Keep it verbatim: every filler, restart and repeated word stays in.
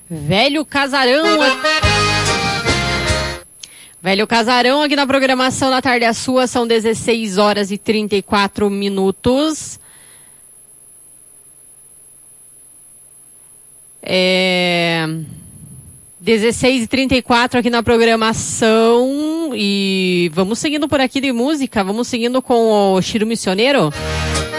Velho Casarão. Velho Casarão aqui na programação da Tarde é Sua, são dezesseis horas e trinta e quatro minutos. É... dezesseis e trinta e quatro aqui na programação e vamos seguindo por aqui de música, vamos seguindo com o Chiro Missioneiro.